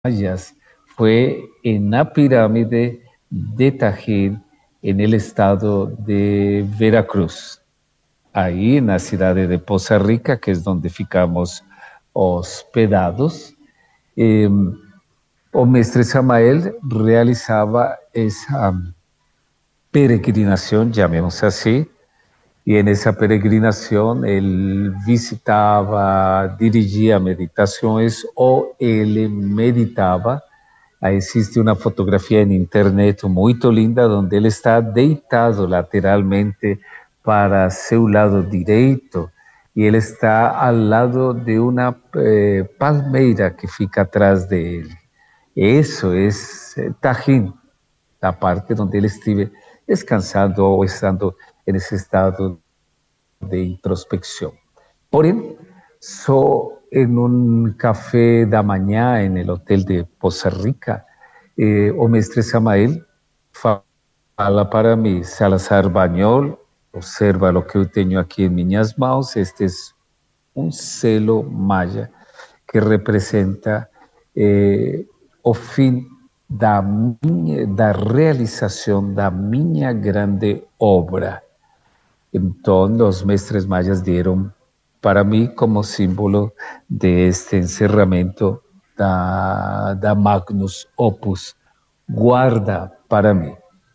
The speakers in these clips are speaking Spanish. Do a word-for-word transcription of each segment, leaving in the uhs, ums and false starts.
mayas fue en la pirámide de Tajín, en el estado de Veracruz, ahí en la ciudad de Poza Rica, que es donde ficamos hospedados. Eh, o mestre Samael realizaba esa peregrinación, llamemos así, y en esa peregrinación él visitaba, dirigía meditaciones o él meditaba. Ahí existe una fotografía en internet muy linda donde él está deitado lateralmente para su lado derecho y él está al lado de una eh, palmeira que fica atrás de él. Eso es eh, Tajín, la parte donde él estuve descansando o estando en ese estado de introspección. Porém, só en un café da manhã en el hotel de Poza Rica, eh, o mestre Samael fala para mim, Salazar Bañol, observa o que eu tenho aqui em minhas mãos, este é um selo maya que representa eh, o fim da, minha, da realização da minha grande obra. Então, os mestres mayas deram para mim como símbolo de este encerramento da, da Magnus Opus, guarda para mim.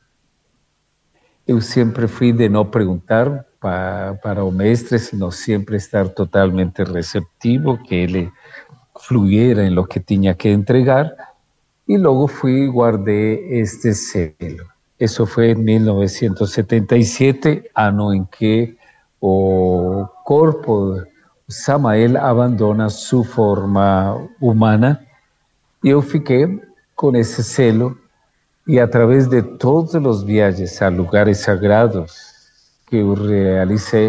Eu sempre fui de não perguntar para, para o mestre, sino sempre estar totalmente receptivo, que ele fluyera em lo que tinha que entregar, e logo fui e guardei este selo. Isso foi em mil novecentos e setenta e sete, ano em que o corpo Samael abandona sua forma humana, e eu fiquei com esse selo, e através de todos os viagens a lugares sagrados que eu realizei,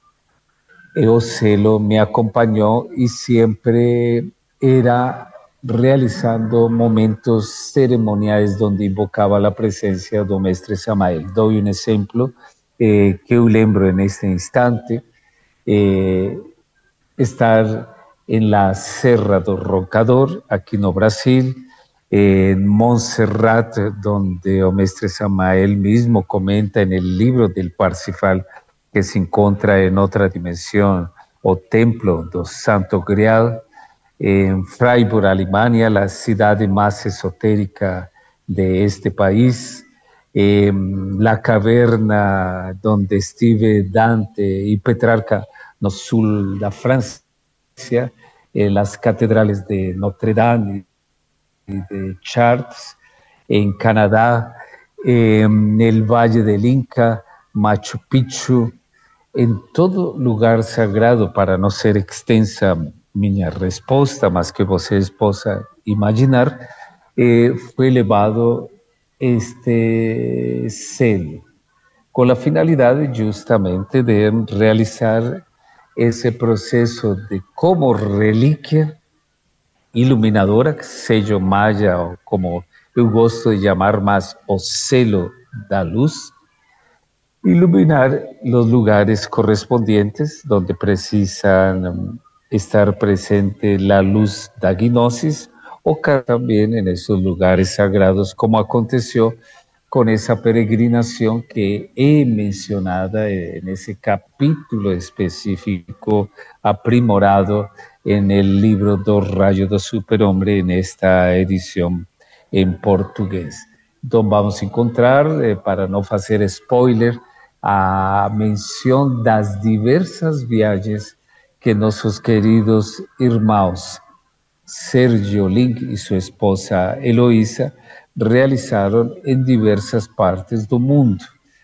o selo me acompanhou e sempre era realizando momentos cerimoniais onde invocava a presença do mestre Samael. Dou um exemplo eh, que eu lembro neste instante, eh, estar em la Serra do Roncador, aqui no Brasil, en Montserrat, donde o mestre Samael mismo comenta en el libro del Parsifal que se encuentra en otra dimensión, o templo do Santo Grial, en Freiburg, Alemania, la ciudad más esotérica de este país, en la caverna donde estive Dante y Petrarca, no sur de Francia, en las catedrales de Notre Dame, de Chartres, en Canadá, en el Valle del Inca, Machu Picchu, en todo lugar sagrado, para não ser extensa minha resposta, mas que vocês possam imaginar, eh, foi levado este selo, com a finalidade justamente de realizar esse processo de como relíquia iluminadora, sello maya, ou como eu gosto de chamar mais, o selo da luz, iluminar os lugares correspondientes onde precisam estar presente a luz da gnosis, ou também em esses lugares sagrados, como aconteceu com essa peregrinação que é mencionada nesse capítulo específico aprimorado en el libro do Rayo do Superhombre, en esta edición en portugués. Entonces vamos a encontrar, eh, para no hacer spoiler, a mención das diversas viagens que nuestros queridos irmãos Sergio Link y su esposa Eloísa realizaron en diversas partes do mundo,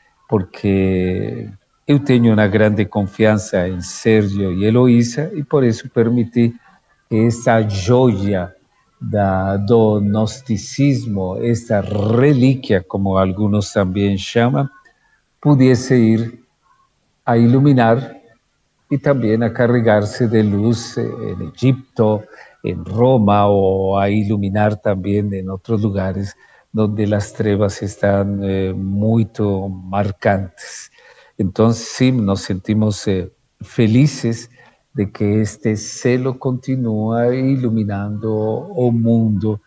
porque eu tenho uma grande confiança em Sérgio e Eloísa e por isso permiti que esta joia da, do gnosticismo, esta relíquia, como alguns também chamam, pudesse ir a iluminar e também a carregar-se de luz em Egipto, em Roma, ou a iluminar também em outros lugares onde as trevas estão eh, muito marcantes. Entonces, sí, nos sentimos eh, felices de que este selo continúa iluminando o mundo